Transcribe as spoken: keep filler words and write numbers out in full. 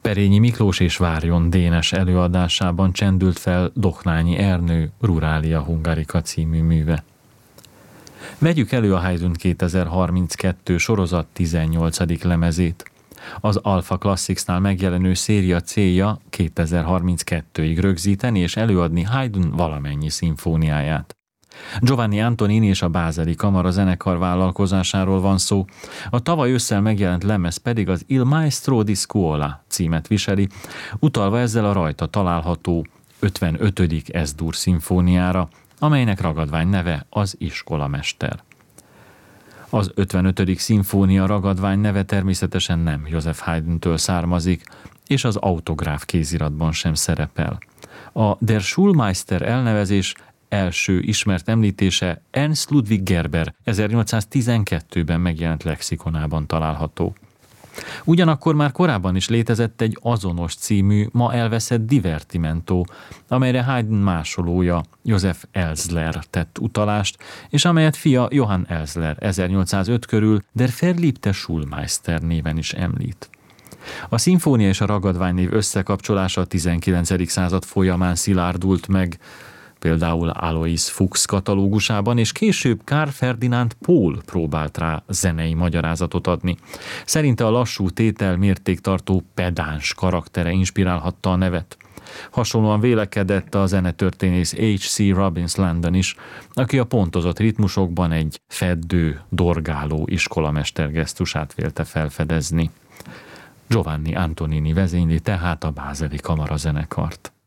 Perényi Miklós és Várjon Dénes előadásában csendült fel Doknányi Ernő Ruralia Hungarica című műve. Vegyük elő a Haydn kétezer-harminckettő sorozat tizennyolcadik lemezét. Az Alpha Classicsnál megjelenő széria célja kétezer-harminckettőig rögzíteni és előadni Haydn valamennyi szimfóniáját. Giovanni Antonini és a Bázeli Kamara zenekar vállalkozásáról van szó, a tavaly ősszel megjelent lemez pedig az Il Maestro di Scuola címet viseli, utalva ezzel a rajta található ötvenötödik Es-dur szimfóniára, amelynek ragadvány neve az Iskolamester. Az ötvenötödik szimfónia ragadvány neve természetesen nem Joseph Haydntől származik, és az autográf kéziratban sem szerepel. A Der Schulmeister elnevezés első ismert említése Ernst Ludwig Gerber ezernyolcszáztizenkettőben megjelent lexikonában található. Ugyanakkor már korábban is létezett egy azonos című, ma elveszett divertimento, amelyre Haydn másolója Joseph Elsler tett utalást, és amelyet fia Johann Elsler ezernyolcszázöt körül Der verliebte Schulmeister néven is említ. A szimfónia és a ragadványnév összekapcsolása a tizenkilencedik század folyamán szilárdult meg, például Alois Fuchs katalógusában, és később Karl Ferdinand Pohl próbált rá zenei magyarázatot adni. Szerinte a lassú tétel mértéktartó pedáns karaktere inspirálhatta a nevet. Hasonlóan vélekedett a zenetörténész há cé Robbins Landon is, aki a pontozott ritmusokban egy feddő, dorgáló iskolamester gesztusát vélte felfedezni. Giovanni Antonini vezényli tehát a Bázeli Kamara zenekart.